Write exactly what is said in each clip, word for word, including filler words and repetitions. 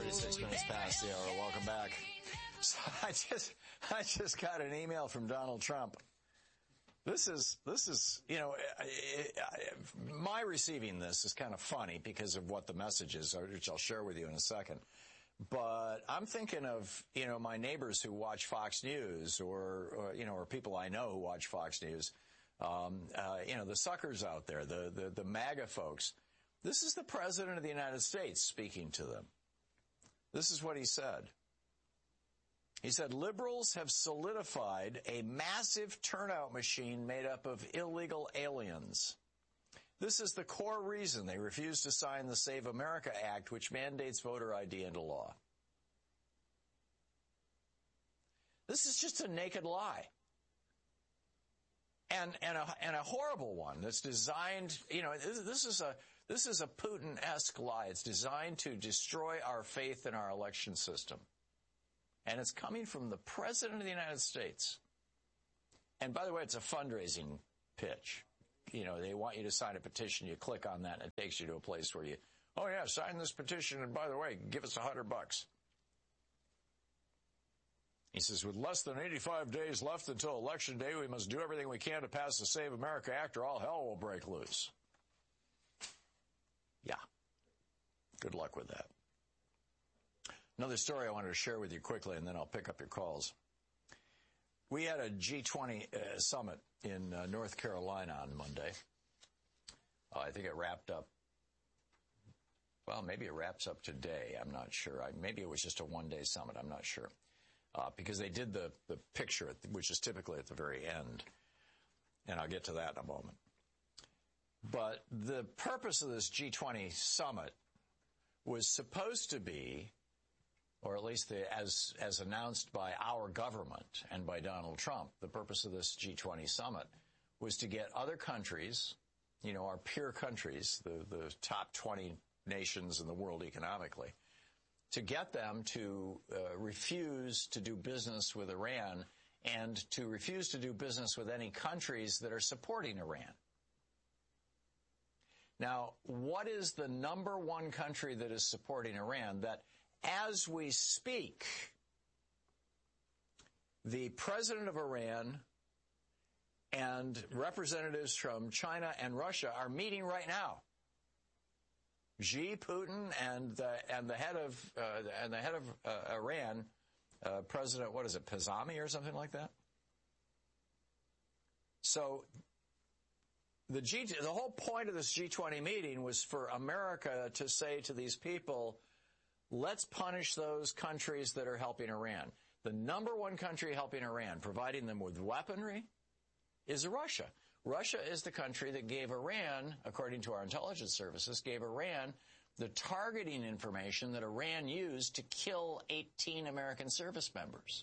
thirty-six minutes past the hour. Welcome back. So I just, I just got an email from Donald Trump. This is, this is, you know, my receiving this is kind of funny because of what the message is, which I'll share with you in a second. But I'm thinking of, you know, my neighbors who watch Fox News or, or you know, or people I know who watch Fox News. Um, uh, you know, the suckers out there, the, the, the MAGA folks. This is the President of the United States speaking to them. This is what he said. He said, liberals have solidified a massive turnout machine made up of illegal aliens. This is the core reason they refuse to sign the Save America Act, which mandates voter I D into law. This is just a naked lie. And, and, a, and a horrible one that's designed, you know, this, this is a, this is a Putin-esque lie. It's designed to destroy our faith in our election system. And it's coming from the President of the United States. And by the way, it's a fundraising pitch. You know, they want you to sign a petition. You click on that, and it takes you to a place where you, oh, yeah, sign this petition, and by the way, give us a hundred bucks. He says, with less than eighty-five days left until Election Day, we must do everything we can to pass the Save America Act, or all hell will break loose. Yeah. Good luck with that. Another story I wanted to share with you quickly, and then I'll pick up your calls. We had a G twenty uh, summit in uh, North Carolina on Monday. Uh, I think it wrapped up, well, maybe it wraps up today. I'm not sure. I, maybe it was just a one-day summit. I'm not sure. Uh, because they did the, the picture, at the, which is typically at the very end. And I'll get to that in a moment. But the purpose of this G twenty summit was supposed to be, or at least the, as, as announced by our government and by Donald Trump, the purpose of this G twenty summit was to get other countries, you know, our peer countries, the, the top twenty nations in the world economically, to get them to uh, refuse to do business with Iran and to refuse to do business with any countries that are supporting Iran. Now, what is the number one country that is supporting Iran that, as we speak, the president of Iran and representatives from China and Russia are meeting right now? Xi, Putin, and the and the head of uh, and the head of uh, Iran, uh, President, what is it, Pazami or something like that? So the G the whole point of this G twenty meeting was for America to say to these people, let's punish those countries that are helping Iran. The number one country helping Iran, providing them with weaponry, is Russia. Russia is the country that gave Iran, according to our intelligence services, gave Iran the targeting information that Iran used to kill eighteen American service members.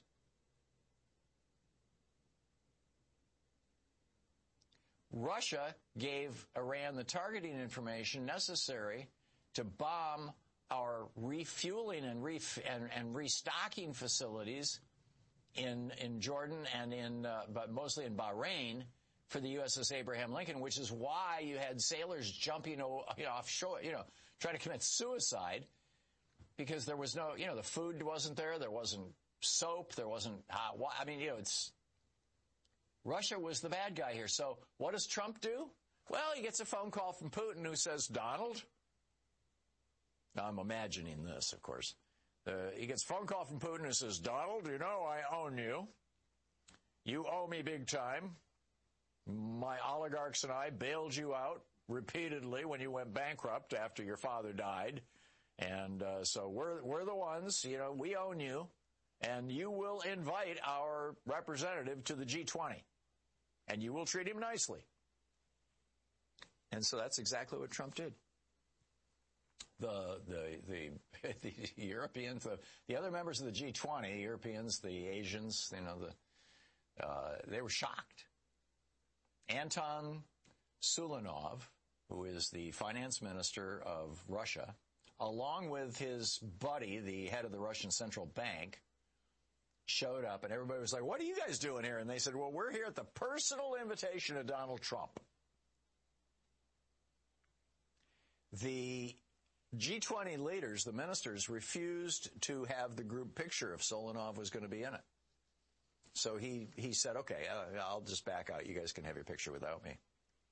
Russia gave Iran the targeting information necessary to bomb our refueling and, ref and, and restocking facilities in, in Jordan and in, uh, but mostly in Bahrain, for the U S S Abraham Lincoln, which is why you had sailors jumping, you know, offshore, you know, trying to commit suicide because there was no, you know, the food wasn't there, there wasn't soap, there wasn't hot water. I mean, you know, it's Russia was the bad guy here. So what does Trump do? Well, he gets a phone call from Putin who says, Donald. Now, I'm imagining this, of course. Uh, he gets a phone call from Putin who says, Donald, you know I own you. You owe me big time. My oligarchs and I bailed you out repeatedly when you went bankrupt after your father died. And uh, so we're, we're the ones, you know, we own you. And you will invite our representative to the G twenty. And you will treat him nicely. And so that's exactly what Trump did. The, the, the, the Europeans, the, the other members of the G twenty, Europeans, the Asians, you know, the, uh, they were shocked. Anton Sulanov, who is the finance minister of Russia, along with his buddy, the head of the Russian Central Bank, showed up, and everybody was like, what are you guys doing here? And they said, well, we're here at the personal invitation of Donald Trump. The G twenty leaders, the ministers, refused to have the group picture if Solenov was going to be in it. So he, he said, okay, uh, I'll just back out. You guys can have your picture without me.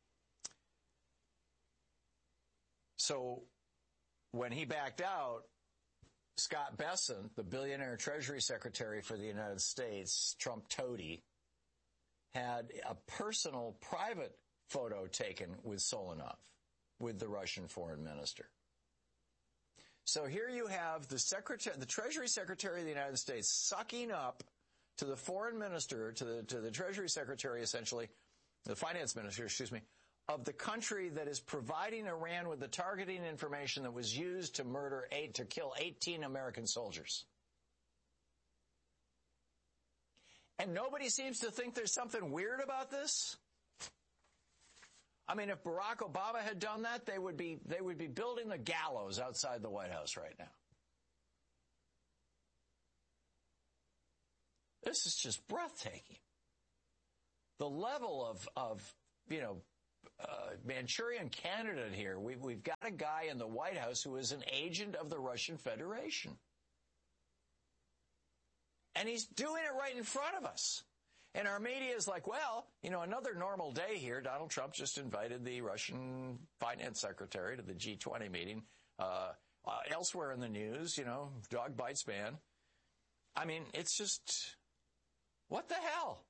So when he backed out, Scott Bessent, the billionaire Treasury Secretary for the United States, Trump toady, had a personal, private photo taken with Solenov, with the Russian foreign minister. So here you have the secretary, the Treasury Secretary of the United States sucking up to the foreign minister, to the, to the Treasury Secretary, essentially, the finance minister, excuse me, of the country that is providing Iran with the targeting information that was used to murder eight, to kill eighteen American soldiers. And nobody seems to think there's something weird about this. I mean, if Barack Obama had done that, they would be, they would be building the gallows outside the White House right now. This is just breathtaking. The level of, of you know, uh, Manchurian candidate here. We, we've got a guy in the White House who is an agent of the Russian Federation. And he's doing it right in front of us. And our media is like, well, you know, another normal day here. Donald Trump just invited the Russian finance secretary to the G twenty meeting. Uh, uh, elsewhere in the news, you know, dog bites man. I mean, it's just, what the hell?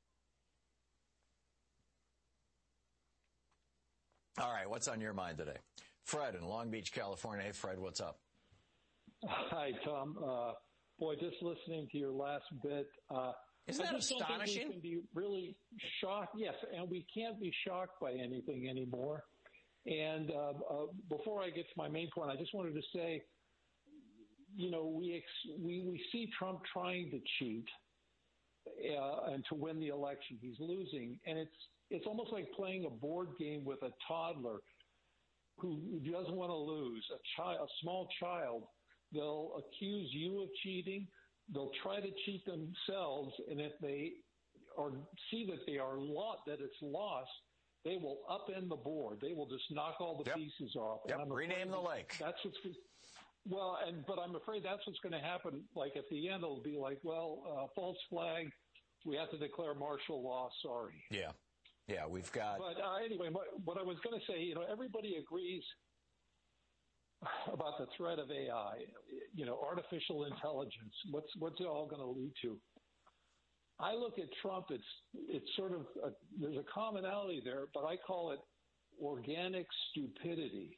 All right, what's on your mind today? Fred in Long Beach, California. Hey, Fred, what's up? Hi, Tom. Uh, boy, just listening to your last bit. Uh, Isn't that I just astonishing? Don't think we can be really shocked. Yes, and we can't be shocked by anything anymore. And uh, uh, before I get to my main point, I just wanted to say, you know, we ex- we, we see Trump trying to cheat uh, and to win the election. He's losing, and it's it's almost like playing a board game with a toddler who, who doesn't want to lose. A child, a small child, they'll accuse you of cheating. They'll try to cheat themselves, and if they or see that they are lost, that it's lost, they will upend the board. They will just knock all the yep. pieces off. Yep. And I'm Rename the lake. That's what's well, and but I'm afraid that's what's going to happen. Like at the end, it'll be like, well, uh, false flag. We have to declare martial law. Sorry. Yeah, yeah, we've got. But uh, anyway, what, what I was going to say, you know, everybody agrees about the threat of A I. You know, artificial intelligence. What's what's it all going to lead to? I look at Trump. It's it's sort of a, there's a commonality there, but I call it organic stupidity.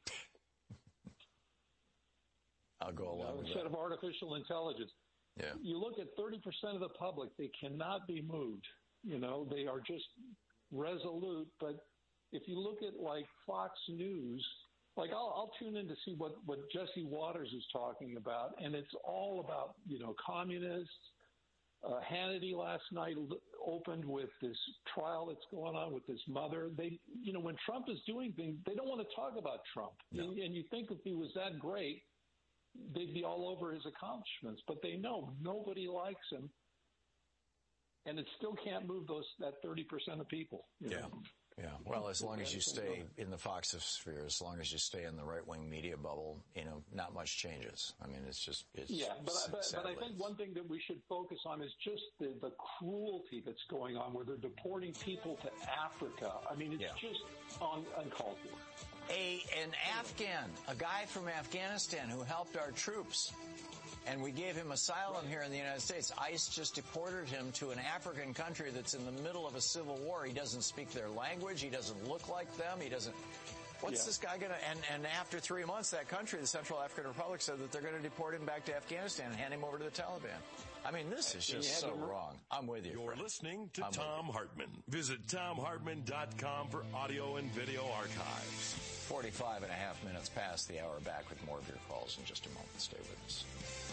I'll go along you know, with instead that. of artificial intelligence. Yeah. You look at thirty percent of the public; they cannot be moved. You know, they are just resolute. But if you look at like Fox News, like I'll, I'll tune in to see what what Jesse Waters is talking about, and it's all about you know communists. Uh, Hannity last night opened with this trial that's going on with this mother. They, you know, when Trump is doing things, they don't want to talk about Trump. No. And, and you think if he was that great, they'd be all over his accomplishments. But they know nobody likes him, and it still can't move those that thirty percent of people. You yeah. know? Yeah, well, as long as you stay in the Foxosphere, as long as you stay in the right-wing media bubble, you know, not much changes. I mean, it's just, it's yeah. But but, but I think it's... one thing that we should focus on is just the, the cruelty that's going on, where they're deporting people to Africa. I mean, it's yeah. just un, uncalled for. A an Afghan, a guy from Afghanistan who helped our troops. And we gave him asylum here in the United States. ICE just deported him to an African country that's in the middle of a civil war. He doesn't speak their language. He doesn't look like them. He doesn't. What's yeah. this guy going to? And, and after three months, that country, the Central African Republic, said that they're going to deport him back to Afghanistan and hand him over to the Taliban. I mean, this is just so wrong. I'm with you. You're friend. listening to I'm Tom Hartman. Visit tom hartman dot com for audio and video archives. forty-five and a half minutes past the hour. Back with more of your calls in just a moment. Stay with us.